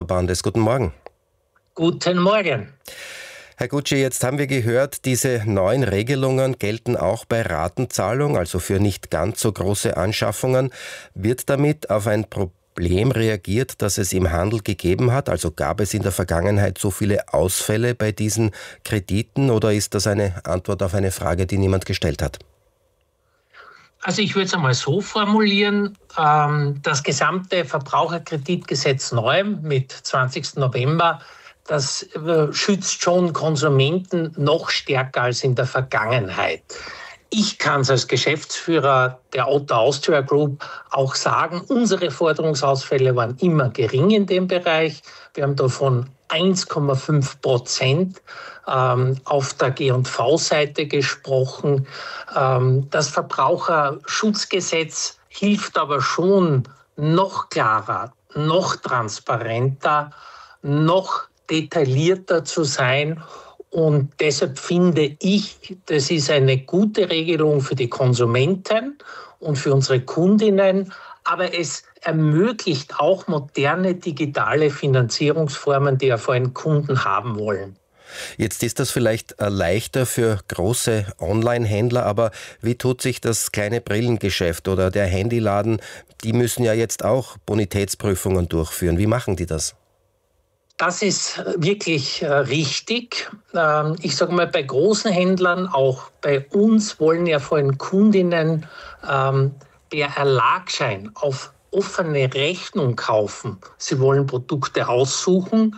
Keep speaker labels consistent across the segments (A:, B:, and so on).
A: Verbandes. Guten Morgen.
B: Guten Morgen.
A: Herr Gutschi, jetzt haben wir gehört, diese neuen Regelungen gelten auch bei Ratenzahlung, also für nicht ganz so große Anschaffungen. Wird damit auf ein Problem reagiert, das es im Handel gegeben hat? Also gab es in der Vergangenheit so viele Ausfälle bei diesen Krediten oder ist das eine Antwort auf eine Frage, die niemand gestellt hat?
B: Also ich würde es einmal so formulieren, das gesamte Verbraucherkreditgesetz neu mit 20. November, das schützt schon Konsumenten noch stärker als in der Vergangenheit. Ich kann es als Geschäftsführer der Otto Austria Group auch sagen, unsere Forderungsausfälle waren immer gering in dem Bereich. Wir haben davon 1,5% auf der G&V-Seite gesprochen. Das Verbraucherschutzgesetz hilft aber schon noch klarer, noch transparenter, noch detaillierter zu sein. Und deshalb finde ich, das ist eine gute Regelung für die Konsumenten und für unsere Kundinnen. Aber es ermöglicht auch moderne digitale Finanzierungsformen, die ja vor allem Kunden haben wollen.
A: Jetzt ist das vielleicht leichter für große Online-Händler, aber wie tut sich das kleine Brillengeschäft oder der Handyladen? Die müssen ja jetzt auch Bonitätsprüfungen durchführen. Wie machen die das?
B: Das ist wirklich richtig. Ich sage mal, bei großen Händlern, auch bei uns, wollen ja vor allem Kundinnen der Erlagschein auf offene Rechnung kaufen. Sie wollen Produkte aussuchen,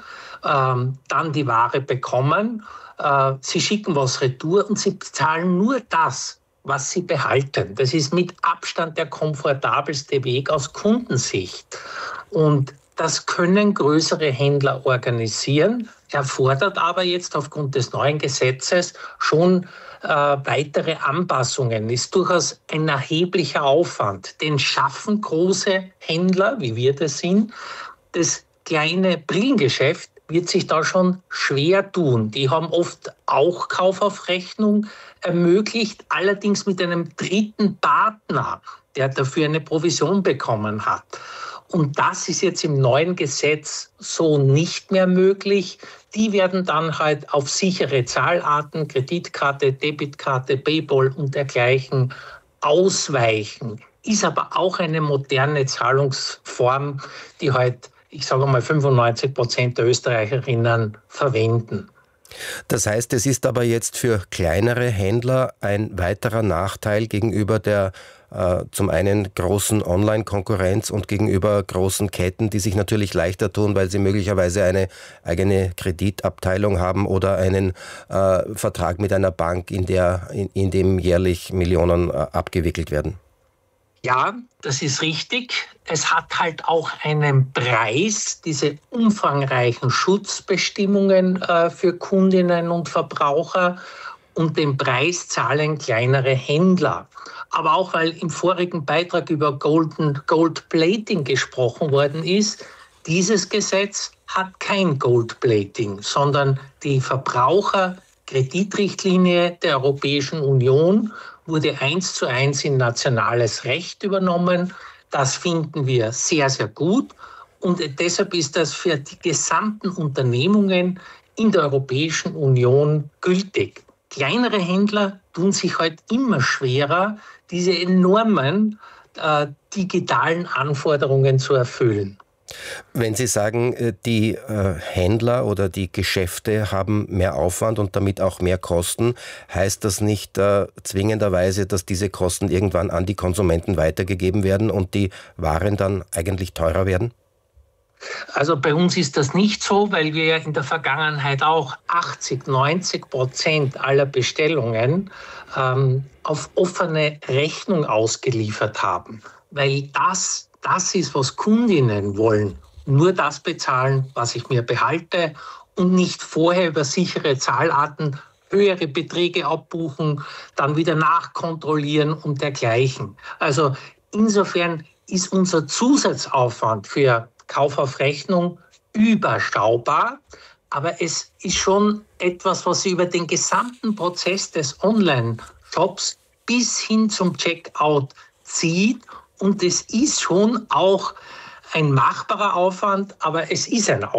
B: dann die Ware bekommen. Sie schicken was retour und sie bezahlen nur das, was sie behalten. Das ist mit Abstand der komfortabelste Weg aus Kundensicht. Und das können größere Händler organisieren, erfordert aber jetzt aufgrund des neuen Gesetzes schon weitere Anpassungen. Ist durchaus ein erheblicher Aufwand. Den schaffen große Händler, wie wir das sind. Das kleine Brillengeschäft wird sich da schon schwer tun. Die haben oft auch Kauf auf Rechnung ermöglicht, allerdings mit einem dritten Partner, der dafür eine Provision bekommen hat. Und das ist jetzt im neuen Gesetz so nicht mehr möglich. Die werden dann halt auf sichere Zahlarten, Kreditkarte, Debitkarte, PayPal und dergleichen ausweichen. Ist aber auch eine moderne Zahlungsform, die halt, ich sage mal, 95% der Österreicherinnen verwenden.
A: Das heißt, es ist aber jetzt für kleinere Händler ein weiterer Nachteil gegenüber der zum einen großen Online-Konkurrenz und gegenüber großen Ketten, die sich natürlich leichter tun, weil sie möglicherweise eine eigene Kreditabteilung haben oder einen Vertrag mit einer Bank, in dem jährlich Millionen abgewickelt werden.
B: Ja, das ist richtig. Es hat halt auch einen Preis, diese umfangreichen Schutzbestimmungen für Kundinnen und Verbraucher. Und den Preis zahlen kleinere Händler. Aber auch, weil im vorigen Beitrag über Gold-Plating gesprochen worden ist, dieses Gesetz hat kein Gold-Plating, sondern die Verbraucherkreditrichtlinie der Europäischen Union wurde 1:1 in nationales Recht übernommen. Das finden wir sehr, sehr gut. Und deshalb ist das für die gesamten Unternehmungen in der Europäischen Union gültig. Kleinere Händler tun sich heute immer schwerer, diese enormen digitalen Anforderungen zu erfüllen.
A: Wenn Sie sagen, die Händler oder die Geschäfte haben mehr Aufwand und damit auch mehr Kosten, heißt das nicht zwingenderweise, dass diese Kosten irgendwann an die Konsumenten weitergegeben werden und die Waren dann eigentlich teurer werden?
B: Also bei uns ist das nicht so, weil wir ja in der Vergangenheit auch 80-90% aller Bestellungen auf offene Rechnung ausgeliefert haben. Weil das ist, was Kundinnen wollen. Nur das bezahlen, was ich mir behalte und nicht vorher über sichere Zahlarten höhere Beträge abbuchen, dann wieder nachkontrollieren und dergleichen. Also insofern ist unser Zusatzaufwand für Kauf auf Rechnung überschaubar, aber es ist schon etwas, was sich über den gesamten Prozess des Online-Shops bis hin zum Checkout zieht und es ist schon auch ein machbarer Aufwand, aber es ist ein Aufwand.